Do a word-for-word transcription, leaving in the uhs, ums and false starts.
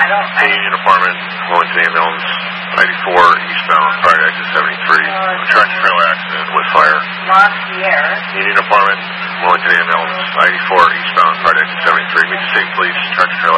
Union Apartment, Wellington Ambulance, ninety-four eastbound, prior to exit seventy-three. Tractor trailer accident with fire. Union Apartment, Wellington Ambulance, ninety-four eastbound, prior to exit seventy-three. Meet the state police, tractor trailer